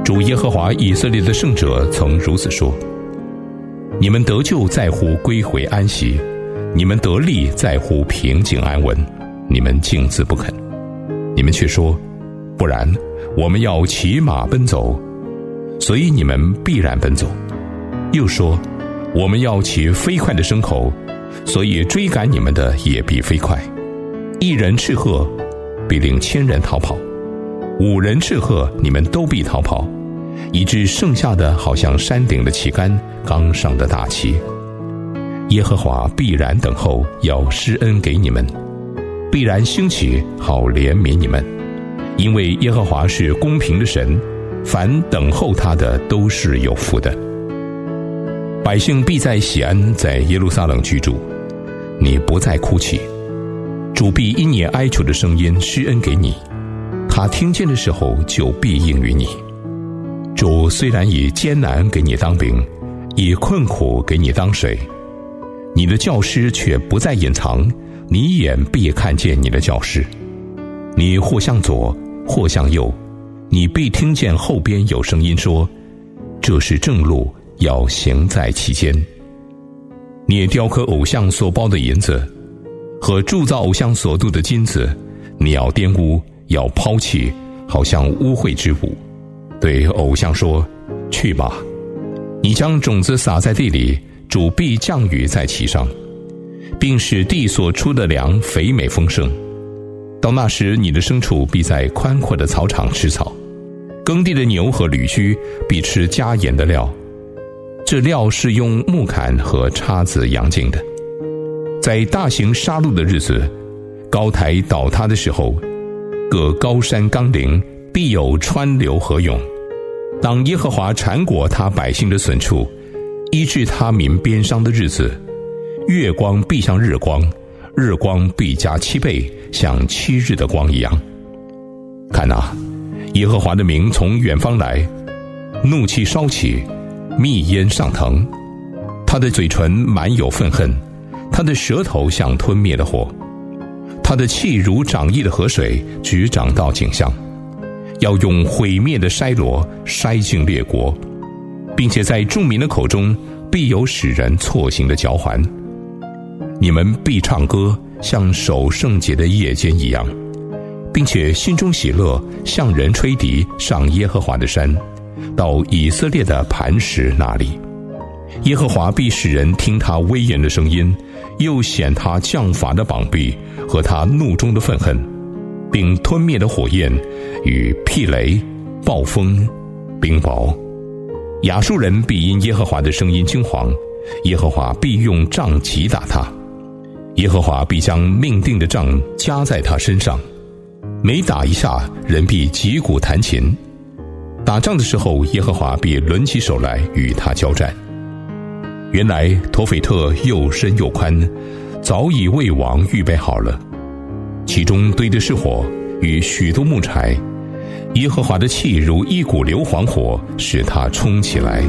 主耶和华以色列的圣者曾如此说：你们得救在乎归回安息，你们得力在乎平静安稳，你们竟自不肯。你们却说，不然，我们要骑马奔走，所以你们必然奔走。又说，我们要骑飞快的牲口，所以追赶你们的也必飞快。一人斥喝，必令千人逃跑；5人斥喝，你们都必逃跑，以致剩下的好像山顶的旗杆，刚上的大旗。耶和华必然等候，要施恩给你们，必然兴起，好怜悯你们。因为耶和华是公平的神，凡等候他的都是有福的。百姓必在喜安，在耶路撒冷居住，你不再哭泣。主必因你哀求的声音施恩给你，他听见的时候就必应允你。主虽然以艰难给你当饼，以困苦给你当水，你的教师却不再隐藏，你眼必看见你的教师。你或向左，或向右，你必听见后边有声音说，这是正路，要行在其间。你也雕刻偶像所包的银子，和铸造偶像所镀的金子，你要玷污，要抛弃，好像污秽之物。对偶像说，去吧。你将种子撒在地里，主必降雨在其上，并使地所出的粮肥美丰盛。到那时，你的牲畜必在宽阔的草场吃草，耕地的牛和驴驹必吃加盐的料，这料是用木砍和叉子扬净的。在大型杀戮的日子，高台倒塌的时候，各高山冈陵必有川流河涌。当耶和华缠裹他百姓的损处，医治他民鞭伤的日子，月光必像日光，日光必加7倍，像7日的光一样。看哪，耶和华的名从远方来，怒气烧起，密烟上腾，他的嘴唇满有愤恨，他的舌头像吞灭的火，他的气如涨溢的河水，直涨到颈项，要用毁灭的筛箩筛尽列国，并且在众民的口中必有使人错行的嚼环。你们必唱歌，像守圣节的夜间一样，并且心中喜乐，向人吹笛，上耶和华的山，到以色列的磐石那里。耶和华必使人听他威严的声音，又显他降罚的膀臂和他怒中的愤恨，并吞灭的火焰与霹雷、暴风、冰雹。亚述人必因耶和华的声音惊惶，耶和华必用杖击打他，耶和华必将命定的杖加在他身上，每打一下，人必击鼓弹琴。打仗的时候，耶和华必抡起手来与他交战。原来陀斐特又深又宽，早已为王预备好了，其中堆的是火与许多木柴，耶和华的气如一股硫磺火，使它冲起来。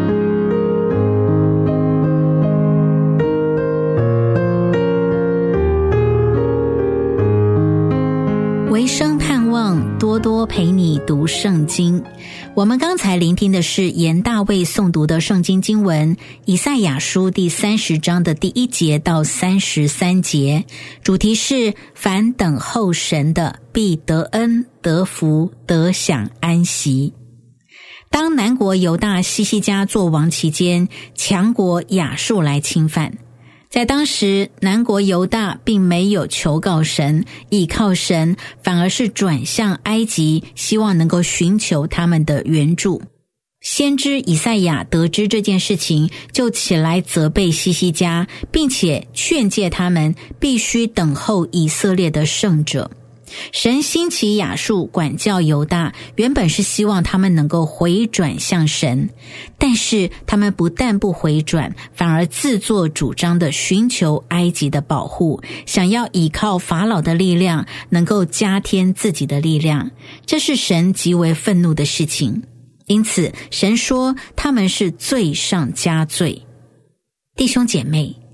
维生盼望多多陪你读圣经。我们刚才聆听的是严大卫诵读的圣经经文，以赛亚书第30章的第1节到33节，主题是凡等候神的必得恩得福得享安息。当南国犹大西西家作王期间，强国亚述来侵犯，在当时南国犹大并没有求告神倚靠神，反而是转向埃及，希望能够寻求他们的援助。先知以赛亚得知这件事情，就起来责备西西家，并且劝诫他们必须等候以色列的圣者。神兴起亚述管教犹大，原本是希望他们能够回转向神，但是他们不但不回转，反而自作主张的寻求埃及的保护，想要依靠法老的力量，能够加添自己的力量，这是神极为愤怒的事情。因此神说他们是罪上加罪。弟兄姐妹，